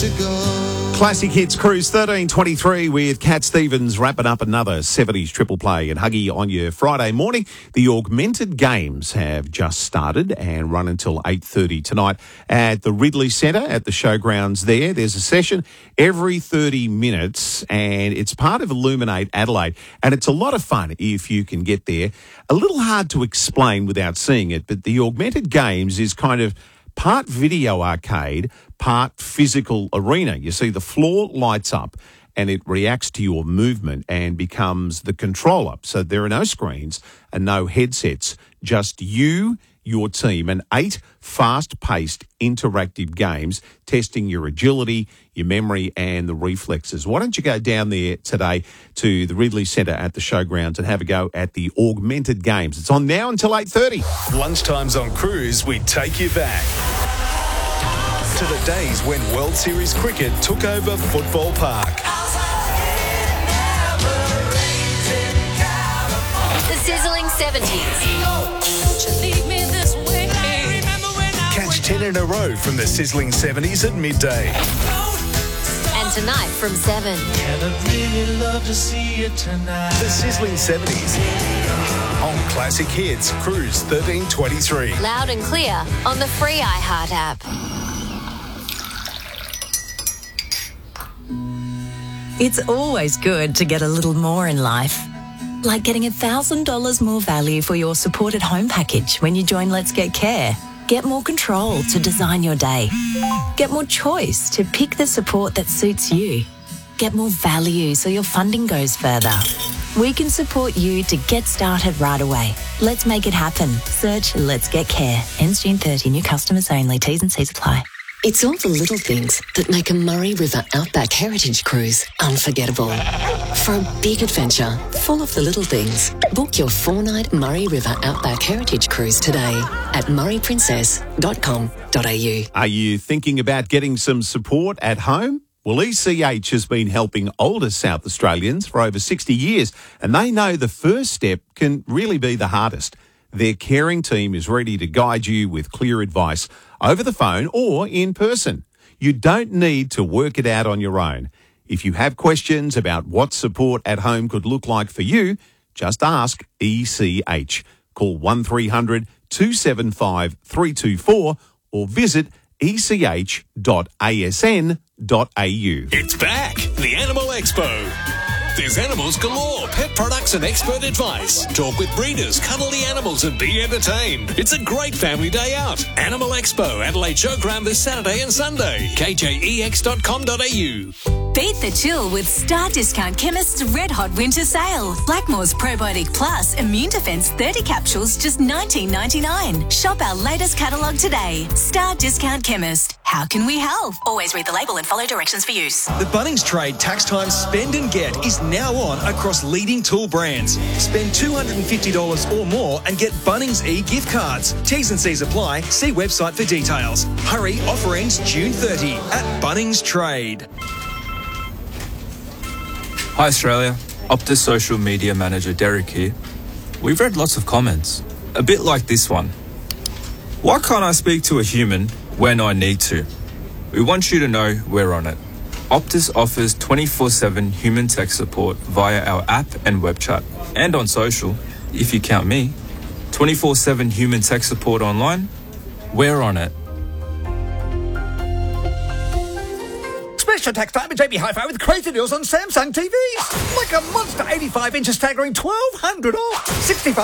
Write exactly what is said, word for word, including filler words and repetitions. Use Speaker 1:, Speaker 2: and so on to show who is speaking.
Speaker 1: to go.
Speaker 2: Classic Hits Cruise thirteen twenty-three with Cat Stevens wrapping up another seventies triple play. And Huggy, on your Friday morning, the Augmented Games have just started and run until eight thirty tonight at the Ridley Centre at the showgrounds there. There's a session every thirty minutes and it's part of Illuminate Adelaide. And it's a lot of fun if you can get there. A little hard to explain without seeing it, but the Augmented Games is kind of part video arcade, part physical arena. You see, the floor lights up and it reacts to your movement and becomes the controller. So there are no screens and no headsets, just you, your team, and eight fast-paced interactive games testing your agility, your memory and the reflexes. Why don't you go down there today to the Ridley Centre at the showgrounds and have a go at the Augmented Games. It's on now until eight thirty.
Speaker 3: Lunchtimes on Cruise, we take you back to the days when World Series cricket took over Football Park.
Speaker 4: The sizzling seventies.
Speaker 3: Catch ten in a row from the sizzling seventies at midday.
Speaker 4: And tonight from seven.
Speaker 3: The sizzling seventies on Classic Hits Cruise thirteen twenty-three.
Speaker 4: Loud and clear on the free iHeart app.
Speaker 5: It's always good to get a little more in life. Like getting one thousand dollars more value for your supported home package when you join Let's Get Care. Get more control to design your day. Get more choice to pick the support that suits you. Get more value so your funding goes further. We can support you to get started right away. Let's make it happen. Search Let's Get Care. Ends June thirtieth. New customers only. T's and C's apply.
Speaker 6: It's all the little things that make a Murray River Outback Heritage Cruise unforgettable. For a big adventure full of the little things, book your four-night Murray River Outback Heritage Cruise today at murray princess dot com dot a u.
Speaker 2: Are you thinking about getting some support at home? Well, E C H has been helping older South Australians for over sixty years, and they know the first step can really be the hardest. Their caring team is ready to guide you with clear advice over the phone or in person. You don't need to work it out on your own. If you have questions about what support at home could look like for you, just ask E C H. Call one three hundred two seven five three two four or visit e c h dot a s n dot a u.
Speaker 3: It's back, the Animal Expo. There's animals galore, pet products and expert advice. Talk with breeders, cuddle the animals and be entertained. It's a great family day out. Animal Expo, Adelaide Showground this Saturday and Sunday. k j e x dot com dot a u.
Speaker 7: Beat the chill with Star Discount Chemist's Red Hot Winter Sale. Blackmore's Probiotic Plus Immune Defense thirty capsules, just nineteen ninety-nine. Shop our latest catalogue today. Star Discount Chemist. How can we help? Always read the label and follow directions for use.
Speaker 8: The Bunnings Trade Tax Time Spend and Get is now on across leading tool brands. Spend two hundred fifty dollars or more and get Bunnings e-gift cards. T's and C's apply. See website for details. Hurry, offer ends June thirtieth at Bunnings Trade.
Speaker 9: Hi Australia, Optus social media manager Derek here. We've read lots of comments, a bit like this one. Why can't I speak to a human when I need to? We want you to know we're on it. Optus offers twenty-four seven human tech support via our app and web chat. And on social, if you count me, twenty-four seven human tech support online, we're on it.
Speaker 10: Special tax time at J B Hi-Fi with crazy deals on Samsung T Vs. Like a monster eighty-five inch staggering twelve hundred off. sixty-five